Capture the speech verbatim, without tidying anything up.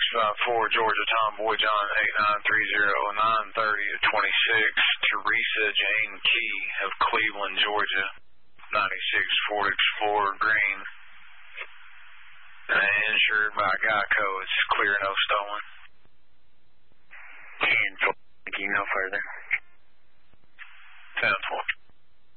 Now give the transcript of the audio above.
five four, Georgia, Tom Boy John, eight nine three zero, nine thirty to twenty-six, Teresa Jane Key of Cleveland, Georgia, ninety-six Ford Explorer, green, and insured by Geico. It's clear, no stolen. And thank you, no further.